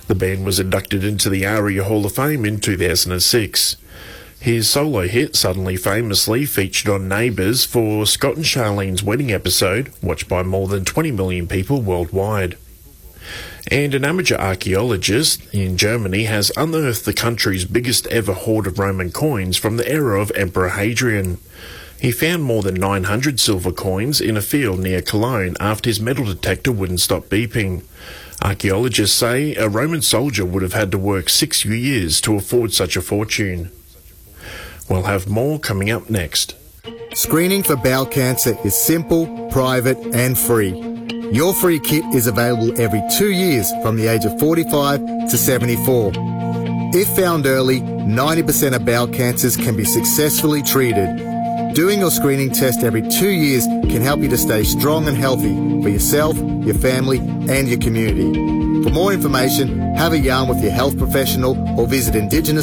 The band was inducted into the ARIA Hall of Fame in 2006. His solo hit, Suddenly Famously, featured on Neighbours for Scott and Charlene's wedding episode, watched by more than 20 million people worldwide. And an amateur archaeologist in Germany has unearthed the country's biggest ever hoard of Roman coins from the era of Emperor Hadrian. He found more than 900 silver coins in a field near Cologne after his metal detector wouldn't stop beeping. Archaeologists say a Roman soldier would have had to work 6 years to afford such a fortune. We'll have more coming up next. Screening for bowel cancer is simple, private and free. Your free kit is available every 2 years from the age of 45 to 74. If found early, 90% of bowel cancers can be successfully treated. Doing your screening test every 2 years can help you to stay strong and healthy for yourself, your family and your community. For more information, have a yarn with your health professional or visit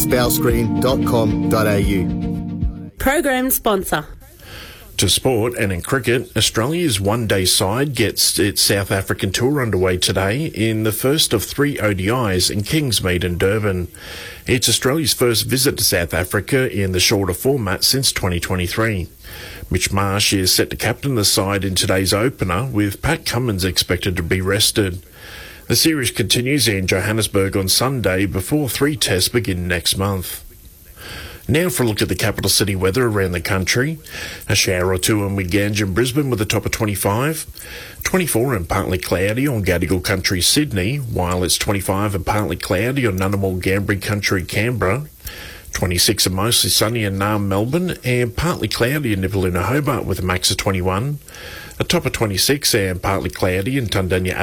indigenousbowelscreen.com.au. Program sponsor. To sport, and in cricket, Australia's one-day side gets its South African tour underway today in the first of 3 ODIs in Kingsmead and Durban. It's Australia's first visit to South Africa in the shorter format since 2023. Mitch Marsh is set to captain the side in today's opener, with Pat Cummins expected to be rested. The series continues in Johannesburg on Sunday before 3 tests begin next month. Now for a look at the capital city weather around the country. A shower or two in Wiganj and Brisbane with a top of 25. 24 and partly cloudy on Gadigal Country, Sydney, while it's 25 and partly cloudy on Ngunnawal Ngambri Country, Canberra. 26 and mostly sunny in Naarm, Melbourne, and partly cloudy in Nipaluna, Hobart with a max of 21. A top of 26 and partly cloudy in Tundanya,